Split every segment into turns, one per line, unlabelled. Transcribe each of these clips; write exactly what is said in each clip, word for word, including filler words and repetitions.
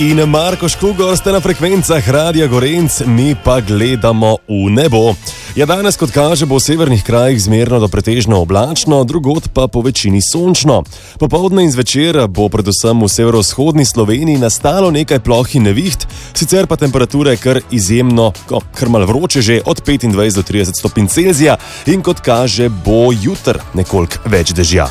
In Marko Škugor ste na frekvencah Radia Gorenc, mi pa gledamo v nebo. Ja, danes, kot kaže, bo v severnih krajih zmerno do pretežno oblačno, drugod pa po večini sončno. Popoldne in zvečer bo predvsem v severovzhodni Sloveniji nastalo nekaj ploh in neviht, sicer pa temperature kar izjemno, kar malo vroče že od petindvajset do trideset stopinj Celzija in kot kaže, bo jutr nekoliko več dežja.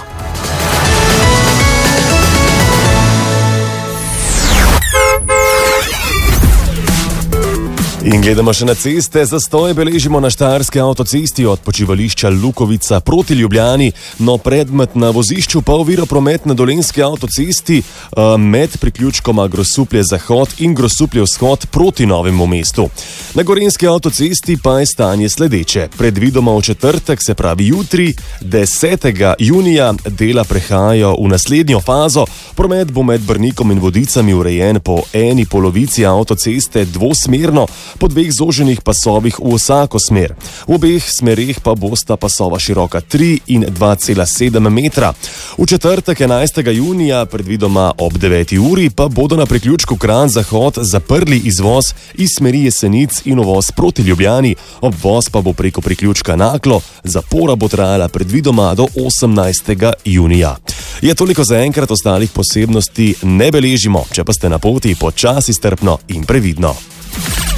In gledamo še na ceste. Zastoj beležimo na štajerski avtocesti od počivališča Lukovica proti Ljubljani, no predmet na vozišču pa ovira promet na dolenjski avtocesti med priključkoma Grosuplje Zahod in Grosuplje Vzhod proti Novemu mestu. Na gorenjski avtocesti pa je stanje sledeče. Predvidoma v četrtek, se pravi jutri, desetega junija, dela prehajajo v naslednjo fazo. Promet bo med Brnikom in Vodicami urejen po eni polovici avtoceste dvosmerno, po dveh zoženih pasovih v vsako smer. V obeh smereh pa bosta pasova široka tri in dva cela sedem metra. V četrtek enajstega junija, predvidoma ob deveti uri, pa bodo na priključku Kranj Zahod zaprli izvoz iz smeri Jesenic in uvoz proti Ljubljani, obvoz pa bo preko priključka Naklo, zapora bo trajala predvidoma do osemnajstega junija. Je toliko za enkrat, ostalih posebnosti ne beležimo, če pa ste na poti, počasi, strpno in previdno.